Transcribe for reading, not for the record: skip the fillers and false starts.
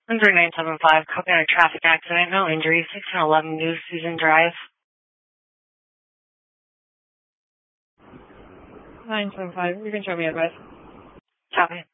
Under 975, copy on a traffic accident, no injuries, 1611 New Susan Drive. 975, you can show me advice. Copy.